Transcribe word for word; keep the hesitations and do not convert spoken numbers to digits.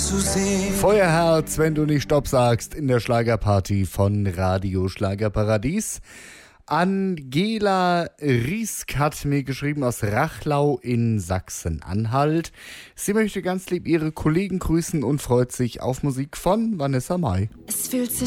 zu sehen. Feuerherz, wenn du nicht Stopp sagst, in der Schlagerparty von Radio Schlagerparadies. Angela Riesk hat mir geschrieben aus Rachlau in Sachsen-Anhalt. Sie möchte ganz lieb ihre Kollegen grüßen und freut sich auf Musik von Vanessa Mai. Es fühlt sich